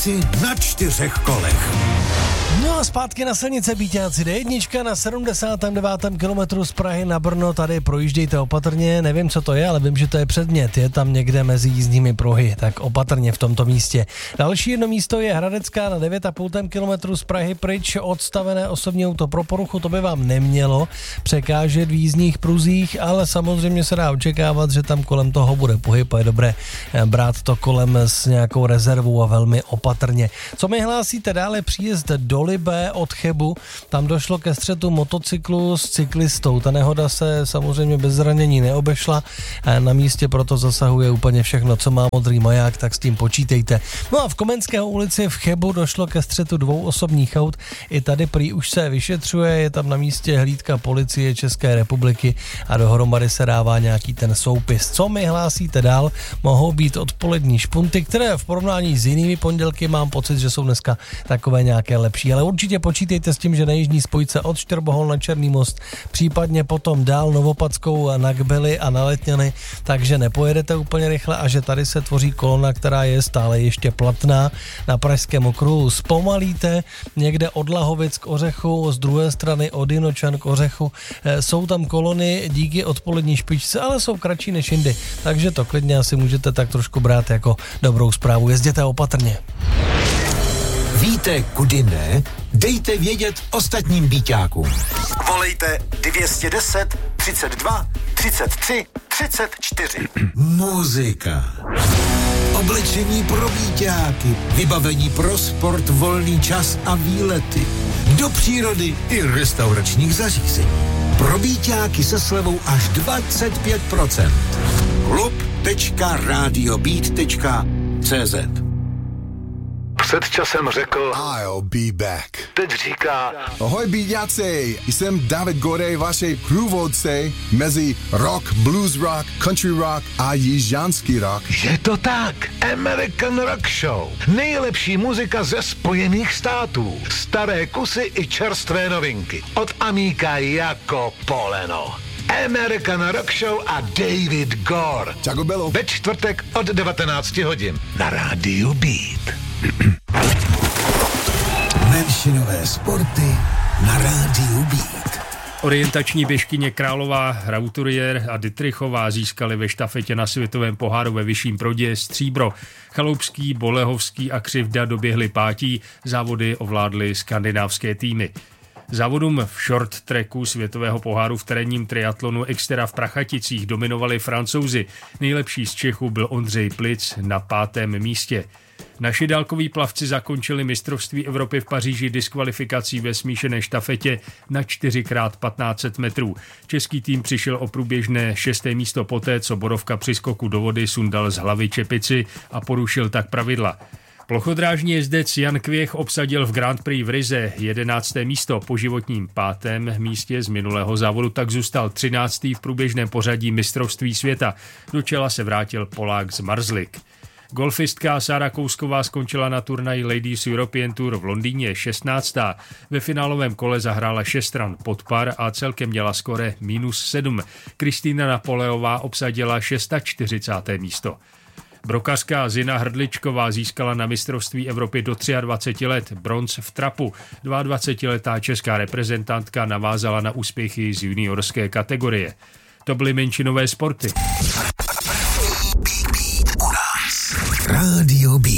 si na 4 kolech. No a zpátky na silnice, Bíťáci. D1 na 79. kilometru z Prahy na Brno, tady projíždějte opatrně, nevím, co to je, ale vím, že to je předmět, je tam někde mezi jízdními pruhy, tak opatrně v tomto místě. Další jedno místo je Hradecká na 9,5 kilometru z Prahy pryč, odstavené osobní auto pro poruchu, to by vám nemělo překážet v jízdních pruzích, ale samozřejmě se dá očekávat, že tam kolem toho bude pohyb a je dobré brát to kolem s nějakou rezervou a velmi opatrně. Co mi hlásíte dále, příjezd do Libé od Chebu, tam došlo ke střetu motocyklu s cyklistou. Ta nehoda se samozřejmě bez zranění neobešla. Na místě proto zasahuje úplně všechno, co má modrý maják, tak s tím počítejte. No a v Komenského ulici v Chebu došlo ke střetu 2 osobních aut. I tady prý už se vyšetřuje, je tam na místě hlídka policie České republiky a dohromady se dává nějaký ten soupis. Co mi hlásíte dál? Mohou být odpolední špunty, které v porovnání s jinými pondělky mám pocit, že jsou dneska takové nějaké lepší. Ale určitě počítejte s tím, že na jižní spojce od Štěrbohol na Černý most, případně potom dál Novopadskou na Kbely a na Letňany, takže nepojedete úplně rychle a že tady se tvoří kolona, která je stále ještě platná. Na Pražském okruhu zpomalíte někde od Lahovic k Ořechu, z druhé strany od Jinočan k Ořechu. Jsou tam kolony díky odpolední špičce, ale jsou kratší než jindy, takže to klidně asi můžete tak trošku brát jako dobrou zprávu. Jezděte opatrně. Víte, kudy ne? Dejte vědět ostatním Bíťákům. Volejte 210 32 33 34. Muzika. Oblečení pro Bíťáky. Vybavení pro sport, volný čas a výlety. Do přírody i restauračních zařízení. Pro Bíťáky se slevou až 25%. klub.radiobeat.cz. Před časem řekl I'll be back. Teď říká Ahoj Bíďáci, jsem David Godej, vaši průvodce mezi rock, blues rock, country rock a jižanský rock. Je to tak, American Rock Show. Nejlepší muzika ze Spojených států. Staré kusy i čerstvé novinky. Od amíka jako poleno. American Rock Show a David Gore. Čago bylo. Ve čtvrtek od 19 hodin na rádiu Beat. Menšinové sporty na rádiu Beat. Orientační běžkyně Králová, Rauturier a Dittrichová získali ve štafetě na světovém poháru ve Vyšším Brodě stříbro. Chaloupský, Bolehovský a Křivda doběhli pátí, závody ovládly skandinávské týmy. Závodům v short tracku světového poháru v terénním triatlonu Xterra v Prachaticích dominovali Francouzi. Nejlepší z Čechů byl Ondřej Plic na 5. místě. Naši dálkoví plavci zakončili mistrovství Evropy v Paříži diskvalifikací ve smíšené štafetě na 4x1500 metrů. Český tým přišel o průběžné 6. místo poté, co Borovka při skoku do vody sundal z hlavy čepici a porušil tak pravidla. Plochodrážní jezdec Jan Kvěch obsadil v Grand Prix v Rize 11. místo, po životním 5. místě z minulého závodu tak zůstal 13. v průběžném pořadí mistrovství světa. Do čela se vrátil Polák z Marzlik. Golfistka Sára Kousková skončila na turnaji Ladies European Tour v Londýně 16. Ve finálovém kole zahrála 6 ran pod par a celkem měla skóre -7. Kristýna Napoleová obsadila 46. místo. Brokařka Zina Hrdličková získala na mistrovství Evropy do 23 let bronz v trapu. 22letá česká reprezentantka navázala na úspěchy z juniorské kategorie. To byly menšinové sporty. Rádio Beat.